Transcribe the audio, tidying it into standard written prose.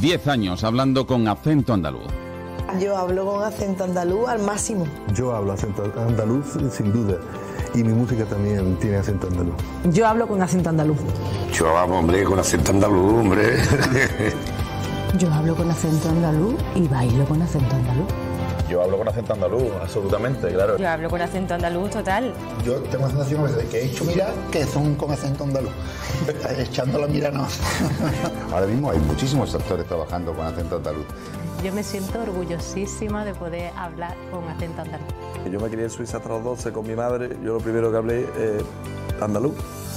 10 años hablando con acento andaluz. Yo hablo con acento andaluz al máximo. Yo hablo acento andaluz sin duda. Y mi música también tiene acento andaluz. Yo hablo con acento andaluz. Yo hablo, hombre, con acento andaluz, hombre. Yo hablo con acento andaluz y bailo con acento andaluz. Yo hablo con acento andaluz, absolutamente, claro. Yo hablo con acento andaluz total. Yo tengo la sensación a veces de que he hecho mirar que son con acento andaluz. Echando la mira no. Ahora mismo hay muchísimos actores trabajando con acento andaluz. Yo me siento orgullosísima de poder hablar con acento andaluz. Yo me crié en Suiza hasta los 12 con mi madre. Yo lo primero que hablé andaluz.